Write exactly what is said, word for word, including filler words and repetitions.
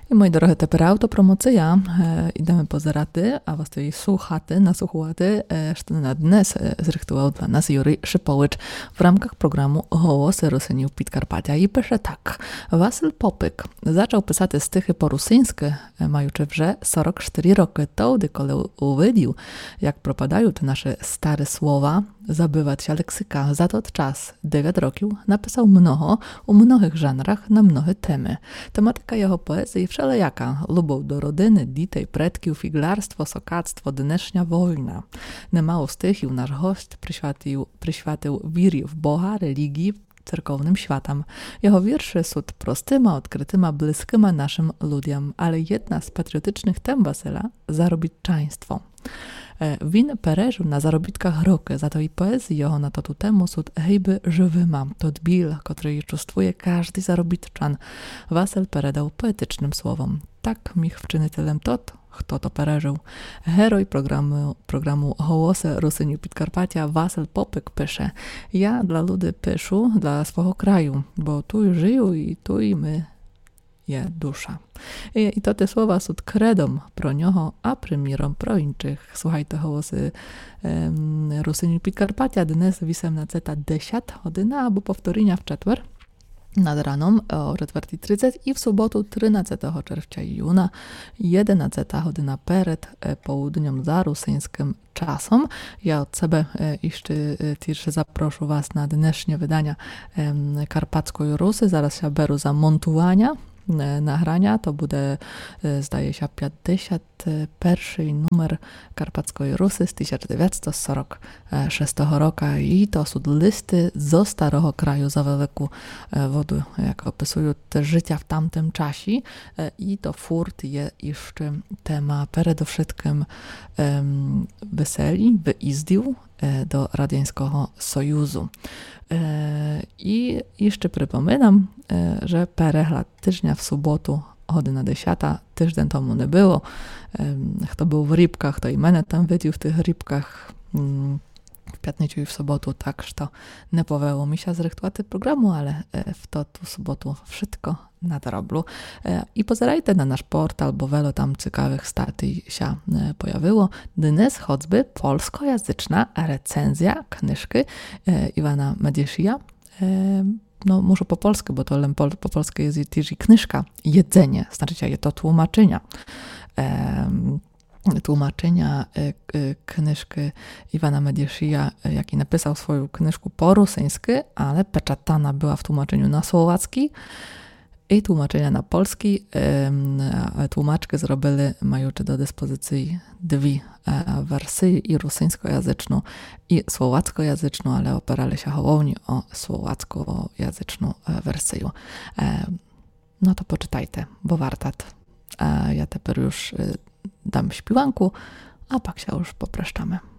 І, мої дорогі, тепер автопромоція. Йдемо позирати, а власне слухати, наслухувати, що на днес зрихтував для нас Юрій Шипович в рамках програму «Голоси русинів Підкарпаття». І пише так. Василь Попик zaczął писати стихи по-русинськи, маючи вже сорок чотири роки тоді, коли увидів, як пропадають наші старі слова, забивać leksyka. Za ten czas, dziewięć років, napisał mnoho, u mnogich żanrach, na mnogie temy. Tematyka jego poezji wszelejaka. Любов до родини, дітей, предків, фіглярство, сокацтво, днешня війна. Немало стихів наш гость присвятив, присвятив вірі в Бога, релігії, церковnym światom. Jego wiersze są prostyma, odkrytyma, bliskima naszym ludziom, ale jedna z patriotycznych tem Wasyla – zarobitczaństwo. Він пережив на заробітках роки, зато і поезії його на ту тему суд гейби живима, тот біль, котрий чувствує кожний заробітчан. Василь передав поетичним словом. Так міг вчинителем тот, хто то пережив. Герой програму, програму «Голоси русинів Підкарпаття» Василь Попик пише: «Я для людей пишу для свого краю, бо тут жию і тут ми є душа». І, і то те слова суд кредом про нього, а приміром про інших. Słuchajте голоси ем, русинів Підкарпаття, днес вісімнадцята десять година, або повторення в четвер над раном о четвертій тридцять і в суботу тринадцятого червня юна, jedenastej година перед południem za rusyńskim czasem. Ja od siebie jeszcze też zaproszę was na dnešnie wydania Karpackiej Rusy. Zaraz się biorę za montowanie nagrania. To będzie, zdaje się, pięćdziesiąty pierwszy numer Karpackiej Rusy z tysiąc dziewięćset czterdziestego szóstego roku. I to są listy ze starego kraju za wielką wodę, jak opisują te życia w tamtym czasie. I to furt jest jeszcze tema przede wszystkim um, weseli, wyjazdu do Radzieckiego Sojuszu. I jeszcze przypominam, że перегляд tygodnia w sobotę godzina dziesiąta, tydzień temu nie było. Kto był w Rybkach, to i mnie tam widział w tych Rybkach w piątnicę i w sobotę, tak, że to nie powiało mi się zrychtować programu, ale w to tu sobotę wszystko nadroblu. I pozerajcie na nasz portal, bo wiele tam ciekawych statyj się pojawiło. Dnes choćby polskojęzyczna recenzja książki Iwana Mediesija. No, muszę po polsku, bo to po, po polsku jest też i książka Jedzenie, znaczy jest to tłumaczenia. tłumaczenia książki Iwana Mediesija, jaki napisał swoją książkę po rosyjsku, ale peczatana była w tłumaczeniu na słowacki i tłumaczenia na polski. Tłumaczki zrobili, mając do dyspozycji dwie wersje, i rosyjskojęzyczną, i słowackojęzyczną, ale opierali się głównie o słowackojęzyczną wersję. No to poczytajcie, bo warto. Ja teraz już dam śpiwanku, a pak się już popraszczamy.